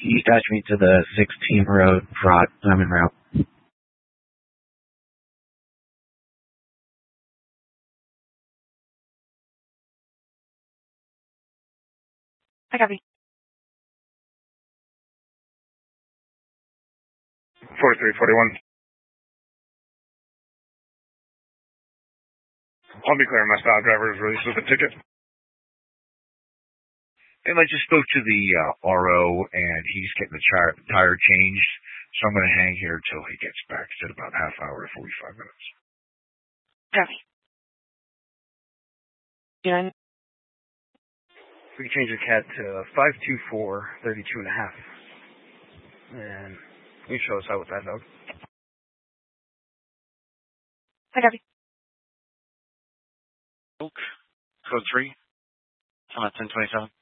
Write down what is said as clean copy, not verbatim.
Can you dispatch me to the 16 Road, Broad, Lemon Route? I copy. 4341. I'll be clear. My stop driver is released with a ticket. And I just spoke to the RO, and he's getting the tire changed, so I'm going to hang here till he gets back. He said about half hour to 45 minutes. Copy. 9. We can change the CAT to 524, 32 and a half. And you show us out with that, dog. I copy. Code 3. I'm at 1027.